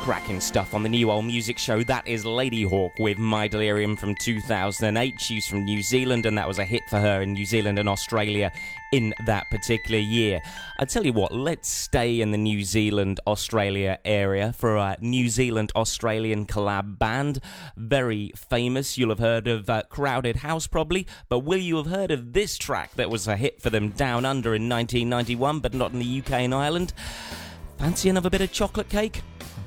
cracking stuff on the New Old Music Show. That is Ladyhawke with My Delirium from 2008. She's from New Zealand, and that was a hit for her in New Zealand and Australia in that particular year. I tell you what, let's stay in the New Zealand-Australia area for a New Zealand-Australian collab band. Very famous. You'll have heard of Crowded House, probably, but will you have heard of this track that was a hit for them down under in 1991, but not in the UK and Ireland? Fancy another bit of chocolate cake?